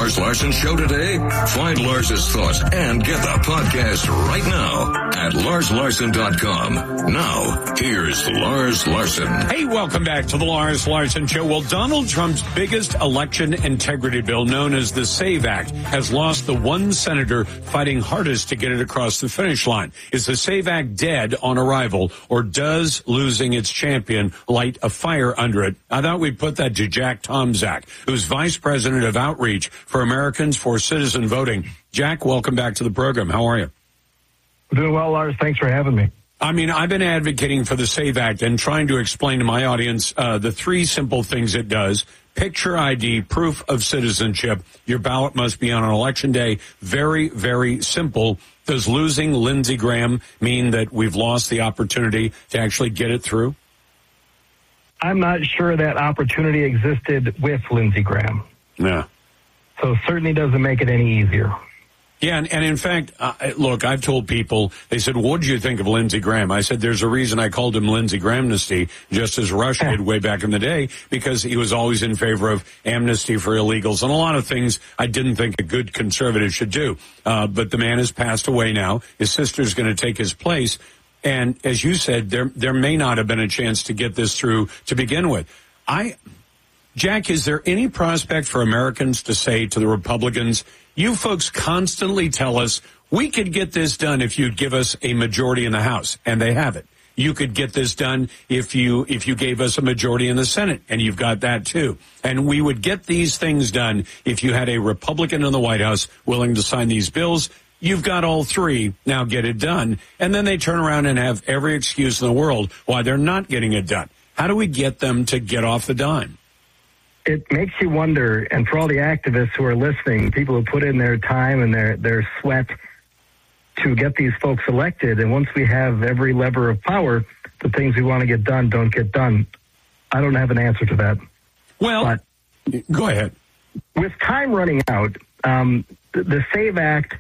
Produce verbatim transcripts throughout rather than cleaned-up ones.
Lars Larson Show today? Find Lars's thoughts and get the podcast right now at lars larson dot com. Now, here's Lars Larson. Hey, welcome back to the Lars Larson Show. Well, Donald Trump's biggest election integrity bill, known as the SAVE Act, has lost the one senator fighting hardest to get it across the finish line. Is the SAVE Act dead on arrival, or does losing its champion light a fire under it? I thought we'd put that to Jack Tomczak, who's Vice President of Outreach for Americans for Citizen Voting. Jack, welcome back to the program. How are you? I'm doing well, Lars. Thanks for having me. I mean, I've been advocating for the SAVE Act and trying to explain to my audience uh, the three simple things it does. Picture I D, proof of citizenship. Your ballot must be on an election day. Very, very simple. Does losing Lindsey Graham mean that we've lost the opportunity to actually get it through? I'm not sure that opportunity existed with Lindsey Graham. Yeah. So it certainly doesn't make it any easier. Yeah, and, and in fact, uh, look, I've told people, they said, what did you think of Lindsey Graham? I said, there's a reason I called him Lindsey Grahamnesty, just as Rush did way back in the day, because he was always in favor of amnesty for illegals and a lot of things I didn't think a good conservative should do. Uh, but the man has passed away now. His sister's going to take his place. And as you said, there there may not have been a chance to get this through to begin with. I, Jack, is there any prospect for Americans to say to the Republicans, you folks constantly tell us we could get this done if you'd give us a majority in the House, and they have it. You could get this done if you if you gave us a majority in the Senate, and you've got that too. And we would get these things done if you had a Republican in the White House willing to sign these bills. You've got all three. Now get it done. And then they turn around and have every excuse in the world why they're not getting it done. How do we get them to get off the dime? It makes you wonder, and for all the activists who are listening, people who put in their time and their, their sweat to get these folks elected, and once we have every lever of power, the things we want to get done don't get done. I don't have an answer to that. Well, but go ahead. With time running out, um, the, the SAVE Act,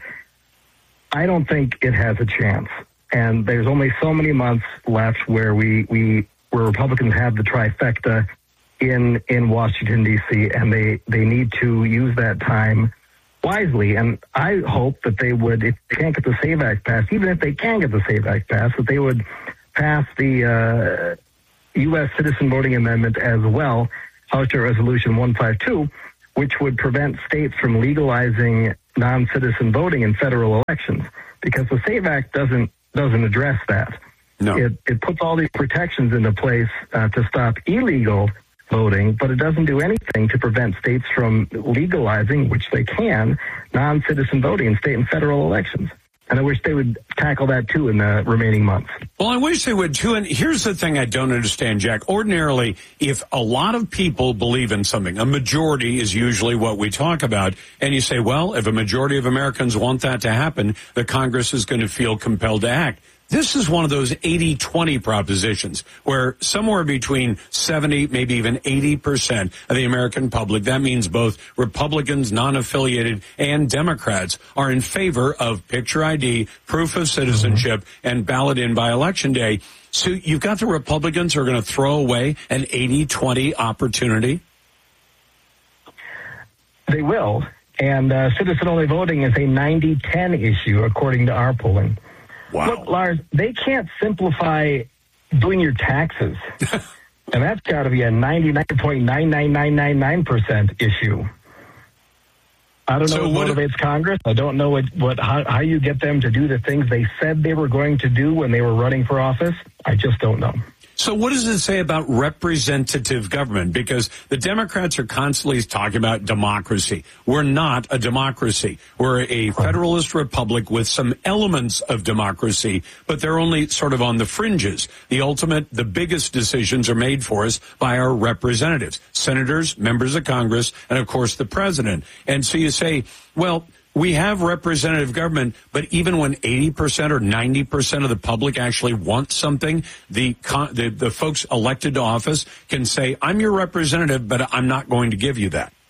I don't think it has a chance. And there's only so many months left where we, we where Republicans have the trifecta in in Washington, D C, and they, they need to use that time wisely. And I hope that they would, if they can't get the SAVE Act passed, even if they can get the SAVE Act passed, that they would pass the uh, U S Citizen Voting Amendment as well, House Resolution one fifty-two, which would prevent states from legalizing non-citizen voting in federal elections, because the SAVE Act doesn't doesn't address that. No. It, it puts all these protections into place uh, to stop illegal voting, but it doesn't do anything to prevent states from legalizing, which they can, non-citizen voting in state and federal elections. And I wish they would tackle that, too, in the remaining months. Well, I wish they would, too. And here's the thing I don't understand, Jack. Ordinarily, if a lot of people believe in something, a majority is usually what we talk about. And you say, well, if a majority of Americans want that to happen, the Congress is going to feel compelled to act. This is one of those eighty twenty propositions where somewhere between seventy, maybe even eighty percent of the American public, that means both Republicans, non-affiliated, and Democrats, are in favor of picture I D, proof of citizenship, and ballot in by Election Day. So you've got the Republicans who are going to throw away an eighty twenty opportunity? They will. And uh, citizen-only voting is a ninety ten issue, according to our polling. Wow. Look, Lars, they can't simplify doing your taxes. And that's got to be a ninety-nine point nine nine nine nine nine percent issue. I don't know so what motivates Congress. I don't know what, what how, how you get them to do the things they said they were going to do when they were running for office. I just don't know. So what does it say about representative government? Because the Democrats are constantly talking about democracy. We're not a democracy. We're a federalist republic with some elements of democracy, but they're only sort of on the fringes. The ultimate, the biggest decisions are made for us by our representatives, senators, members of Congress, and of course the president. And so you say, well, we have representative government, but even when eighty percent or ninety percent of the public actually want something, the, the the folks elected to office can say, I'm your representative, but I'm not going to give you that.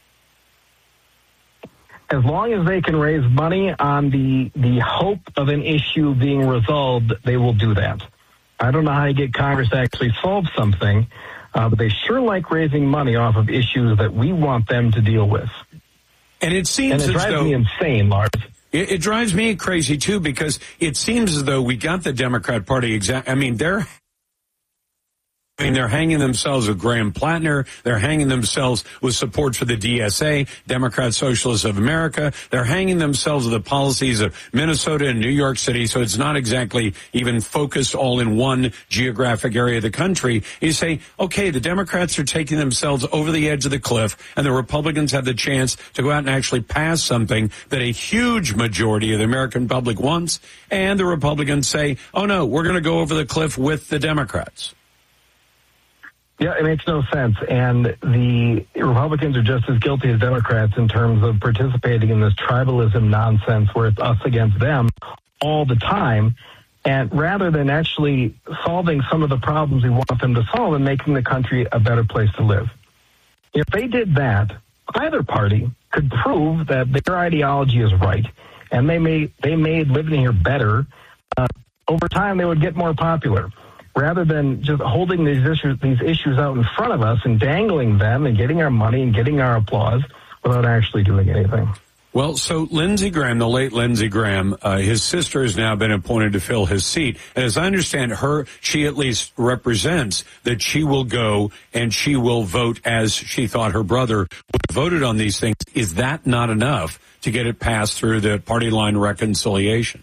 As long as they can raise money on the the hope of an issue being resolved, they will do that. I don't know how you get Congress to actually solve something, uh, but they sure like raising money off of issues that we want them to deal with. And it seems and it as drives though me insane, Lars. It, it drives me crazy, too, because it seems as though we got the Democrat Party exact. I mean, they're I mean, they're hanging themselves with Graham Plattner. They're hanging themselves with support for the D S A, Democrat Socialists of America. They're hanging themselves with the policies of Minnesota and New York City. So it's not exactly even focused all in one geographic area of the country. You say, okay, the Democrats are taking themselves over the edge of the cliff, and the Republicans have the chance to go out and actually pass something that a huge majority of the American public wants. And the Republicans say, oh, no, we're going to go over the cliff with the Democrats. Yeah, it makes no sense. And the Republicans are just as guilty as Democrats in terms of participating in this tribalism nonsense where it's us against them all the time. And rather than actually solving some of the problems we want them to solve and making the country a better place to live. If they did that, either party could prove that their ideology is right and they made, they made living here better. Uh, over time, they would get more popular. Rather than just holding these issues, these issues out in front of us and dangling them and getting our money and getting our applause without actually doing anything. Well, so Lindsey Graham, the late Lindsey Graham, uh, his sister has now been appointed to fill his seat. And as I understand her, she at least represents that she will go and she will vote as she thought her brother would have voted on these things. Is that not enough to get it passed through the party line reconciliation?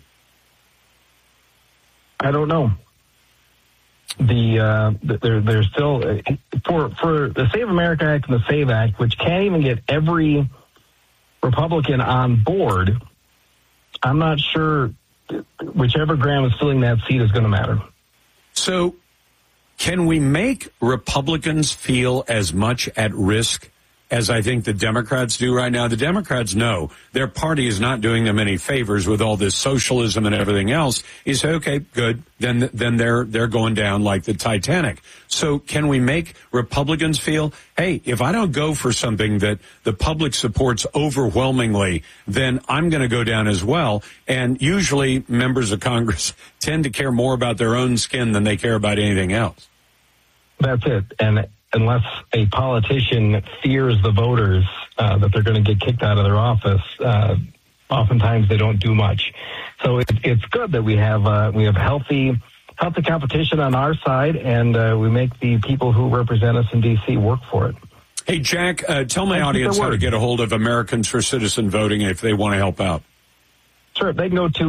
I don't know. The uh, there there's still uh, for for the Save America Act and the SAVE Act, which can't even get every Republican on board. I'm not sure whichever Graham is filling that seat is going to matter. So, can we make Republicans feel as much at risk as I think the Democrats do right now? The Democrats know their party is not doing them any favors with all this socialism and everything else. You say, okay, good. Then, then they're, they're going down like the Titanic. So can we make Republicans feel, hey, if I don't go for something that the public supports overwhelmingly, then I'm going to go down as well. And usually members of Congress tend to care more about their own skin than they care about anything else. That's it. And unless a politician fears the voters uh, that they're going to get kicked out of their office, uh, oftentimes they don't do much. So it, it's good that we have uh, we have healthy healthy competition on our side, and uh, we make the people who represent us in D C work for it. Hey, Jack, uh, tell my audience how to get a hold of Americans for Citizen Voting if they want to help out. Sure, they can go to